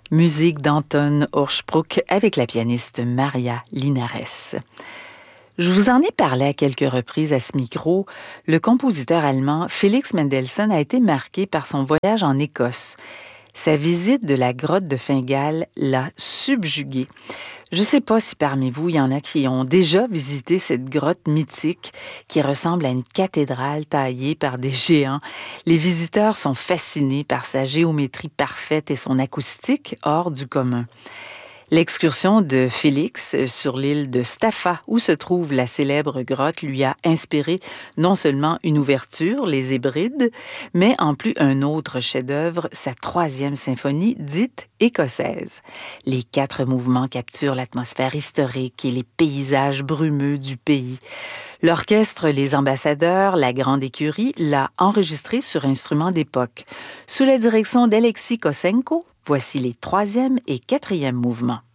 Musique d'Anton Urspruch avec la pianiste Maria Linares. Je vous en ai parlé à quelques reprises à ce micro. Le compositeur allemand Felix Mendelssohn a été marqué par son voyage en Écosse. Sa visite de la grotte de Fingal l'a subjugué. Je ne sais pas si parmi vous, il y en a qui ont déjà visité cette grotte mythique qui ressemble à une cathédrale taillée par des géants. Les visiteurs sont fascinés par sa géométrie parfaite et son acoustique hors du commun. L'excursion de Félix sur l'île de Staffa, où se trouve la célèbre grotte, lui a inspiré non seulement une ouverture, les Hébrides, mais en plus un autre chef-d'œuvre, sa 3e symphonie, dite écossaise. Les 4 mouvements capturent l'atmosphère historique et les paysages brumeux du pays. L'orchestre Les Ambassadeurs, la Grande Écurie, l'a enregistré sur instruments d'époque. Sous la direction d'Alexis Kosenko, voici les 3e et 4e mouvements.